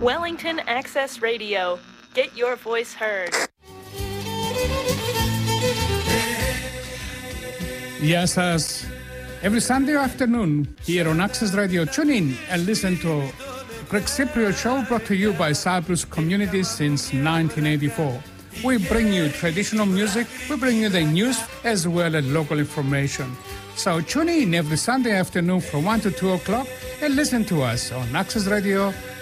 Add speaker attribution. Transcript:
Speaker 1: Wellington Access Radio. Get your voice heard.
Speaker 2: Yes, as every Sunday afternoon here on Access Radio, tune in and listen to Greg Cypriot Show, brought to you by Cyprus Community since 1984. We bring you traditional music, we bring you the news as well as local information. So tune in every Sunday afternoon from 1 to 2 o'clock and listen to us on Access Radio